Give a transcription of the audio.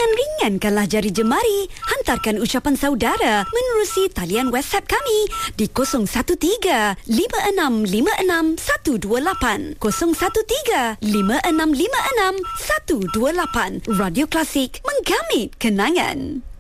Jangan ringankanlah jari jemari. Hantarkan ucapan saudara menerusi talian WhatsApp kami di 013-5656-128. 013-5656-128. Radio Klasik, menggamit kenangan.